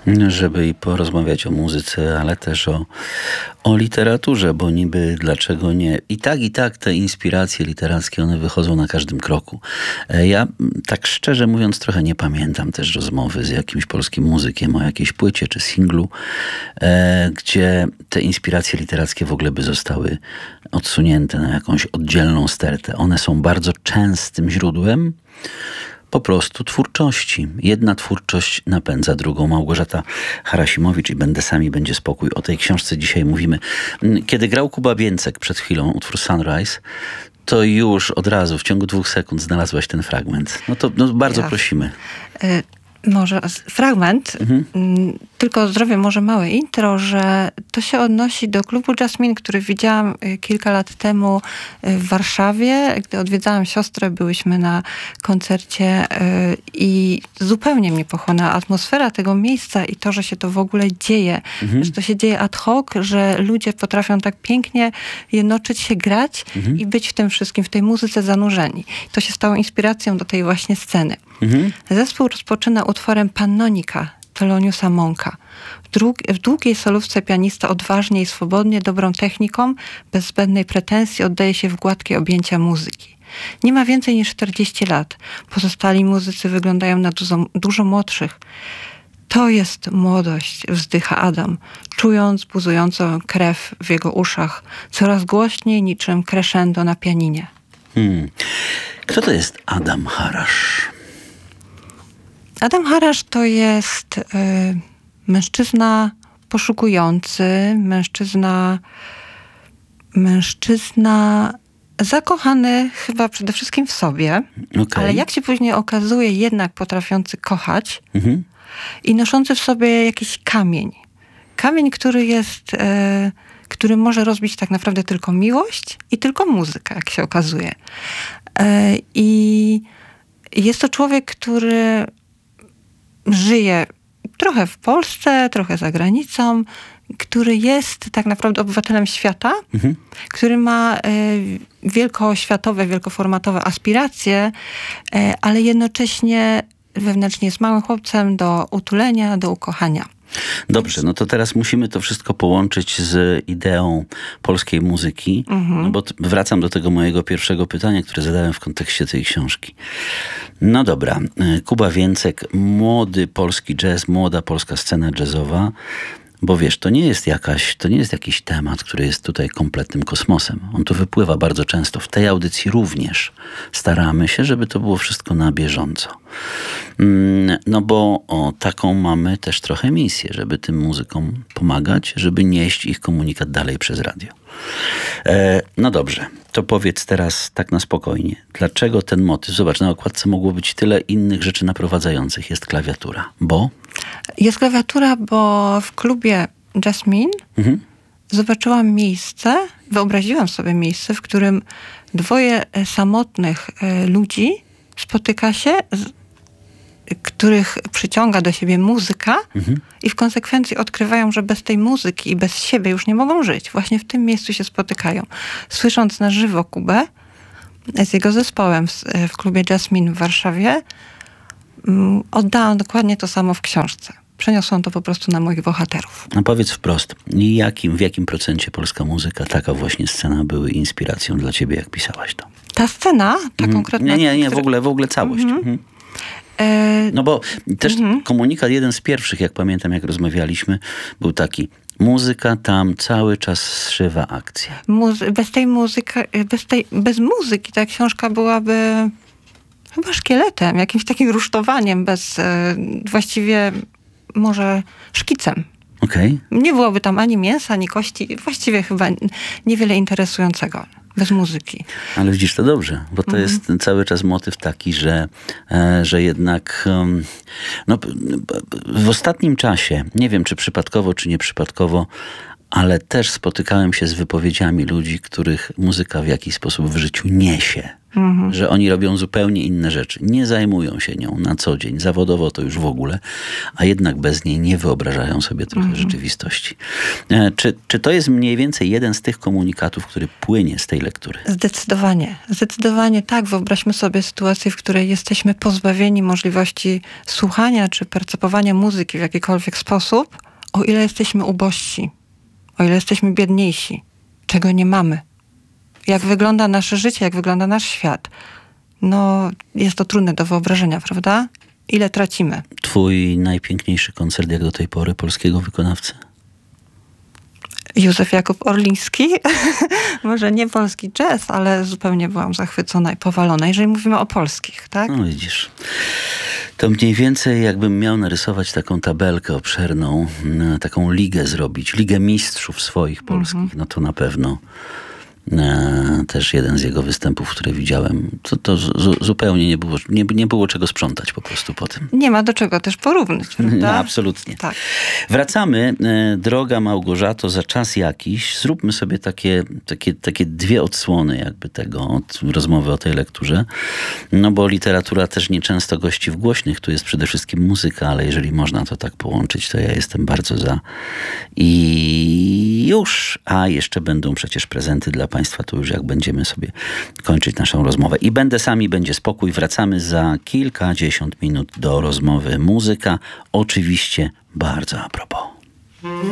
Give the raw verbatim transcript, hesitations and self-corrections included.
Żeby i porozmawiać o muzyce, ale też o, o literaturze, bo niby dlaczego nie. I tak, i tak te inspiracje literackie, one wychodzą na każdym kroku. Ja tak szczerze mówiąc trochę nie pamiętam też rozmowy z jakimś polskim muzykiem o jakiejś płycie czy singlu, e, gdzie te inspiracje literackie w ogóle by zostały odsunięte na jakąś oddzielną stertę. One są bardzo częstym źródłem po prostu twórczości. Jedna twórczość napędza drugą. Małgorzata Harasimowicz i Będę sami, będzie spokój. O tej książce dzisiaj mówimy. Kiedy grał Kuba Więcek przed chwilą utwór Sunrise, to już od razu w ciągu dwóch sekund znalazłaś ten fragment. No to no, bardzo ja. prosimy. Y- Może fragment, mhm. tylko zrobię może małe intro, że to się odnosi do klubu Jasmine, który widziałam kilka lat temu w Warszawie. Gdy odwiedzałam siostrę, byłyśmy na koncercie i zupełnie mnie pochłonęła atmosfera tego miejsca i to, że się to w ogóle dzieje. Mhm. Że to się dzieje ad hoc, że ludzie potrafią tak pięknie jednoczyć się, grać mhm. i być w tym wszystkim, w tej muzyce zanurzeni. To się stało inspiracją do tej właśnie sceny. Mhm. Zespół rozpoczyna utworem Pannonika Theloniusa Monka. W, dług- w długiej solówce pianista odważnie i swobodnie, dobrą techniką, bez zbędnej pretensji oddaje się w gładkie objęcia muzyki. Nie ma więcej niż czterdzieści lat. Pozostali muzycy wyglądają na dużo, dużo młodszych. To jest młodość, wzdycha Adam, czując buzującą krew w jego uszach, coraz głośniej niczym crescendo na pianinie. Hmm. Kto to jest Adam Harasz? Adam Harasz to jest y, mężczyzna poszukujący, mężczyzna, mężczyzna zakochany chyba przede wszystkim w sobie, okay. ale jak się później okazuje, jednak potrafiący kochać mhm. i noszący w sobie jakiś kamień. Kamień, który jest, y, który może rozbić tak naprawdę tylko miłość i tylko muzyka, jak się okazuje. Y, I jest to człowiek, który żyje trochę w Polsce, trochę za granicą, który jest tak naprawdę obywatelem świata, mhm. który ma y, wielkoświatowe, wielkoformatowe aspiracje, y, ale jednocześnie wewnętrznie jest małym chłopcem do utulenia, do ukochania. Dobrze, no to teraz musimy to wszystko połączyć z ideą polskiej muzyki, mhm. no bo t- wracam do tego mojego pierwszego pytania, które zadałem w kontekście tej książki. No dobra, Kuba Więcek, młody polski jazz, młoda polska scena jazzowa, bo wiesz, to nie jest jakaś, to nie jest jakiś temat, który jest tutaj kompletnym kosmosem. On tu wypływa bardzo często. W tej audycji również staramy się, żeby to było wszystko na bieżąco. No bo o, taką mamy też trochę misję, żeby tym muzykom pomagać, żeby nieść ich komunikat dalej przez radio. E, no dobrze, to powiedz teraz tak na spokojnie. Dlaczego ten motyw? Zobacz, na okładce mogło być tyle innych rzeczy naprowadzających. Jest klawiatura. Bo? Jest klawiatura, bo w klubie Jasmine mhm. zobaczyłam miejsce, wyobraziłam sobie miejsce, w którym dwoje samotnych ludzi spotyka się, których przyciąga do siebie muzyka mhm. i w konsekwencji odkrywają, że bez tej muzyki i bez siebie już nie mogą żyć. Właśnie w tym miejscu się spotykają. Słysząc na żywo Kubę z jego zespołem w, w klubie Jasmine w Warszawie, um, oddałam dokładnie to samo w książce. Przeniosłam to po prostu na moich bohaterów. No powiedz wprost, jakim, w jakim procencie polska muzyka, taka właśnie scena były inspiracją dla ciebie, jak pisałaś to? Ta scena, ta mhm. konkretna... Nie, nie, nie, w ogóle, w ogóle całość. Mhm. Mhm. No bo też mhm. komunikat, jeden z pierwszych, jak pamiętam, jak rozmawialiśmy, był taki: muzyka tam cały czas zszywa akcję. Muzy- bez tej muzyki, bez, tej, bez muzyki ta książka byłaby chyba szkieletem, jakimś takim rusztowaniem, bez e, właściwie może szkicem. Okay. Nie byłoby tam ani mięsa, ani kości, właściwie chyba niewiele interesującego. Bez muzyki. Ale widzisz, to dobrze, bo to mhm. jest cały czas motyw taki, że, e, że jednak um, no, w ostatnim czasie, nie wiem czy przypadkowo, czy nieprzypadkowo, ale też spotykałem się z wypowiedziami ludzi, których muzyka w jakiś sposób w życiu niesie. Mhm. Że oni robią zupełnie inne rzeczy. Nie zajmują się nią na co dzień, zawodowo to już w ogóle, a jednak bez niej nie wyobrażają sobie trochę mhm. rzeczywistości. Czy, czy to jest mniej więcej jeden z tych komunikatów, który płynie z tej lektury? Zdecydowanie. Zdecydowanie tak. Wyobraźmy sobie sytuację, w której jesteśmy pozbawieni możliwości słuchania czy percepowania muzyki w jakikolwiek sposób, o ile jesteśmy ubożsi, o ile jesteśmy biedniejsi, czego nie mamy. Jak wygląda nasze życie, jak wygląda nasz świat. No, jest to trudne do wyobrażenia, prawda? Ile tracimy? Twój najpiękniejszy koncert jak do tej pory polskiego wykonawcy? Józef Jakub Orliński. Może nie polski jazz, ale zupełnie byłam zachwycona i powalona, jeżeli mówimy o polskich, tak? No widzisz. To mniej więcej jakbym miał narysować taką tabelkę obszerną, taką ligę zrobić, ligę mistrzów swoich polskich, mm-hmm. no to na pewno E, też jeden z jego występów, które widziałem, to, to zu, zupełnie nie było, nie, nie było czego sprzątać po prostu po tym. Nie ma do czego też porównać, prawda? No, absolutnie. Tak. Wracamy, e, droga Małgorzato, za czas jakiś. Zróbmy sobie takie, takie, takie dwie odsłony jakby tego, od rozmowy o tej lekturze. No bo literatura też nieczęsto gości w głośnych. Tu jest przede wszystkim muzyka, ale jeżeli można to tak połączyć, to ja jestem bardzo za. I już. A jeszcze będą przecież prezenty dla Państwa, to już jak będziemy sobie kończyć naszą rozmowę. I będę sami, będzie spokój. Wracamy za kilkadziesiąt minut do rozmowy. Muzyka oczywiście bardzo a propos.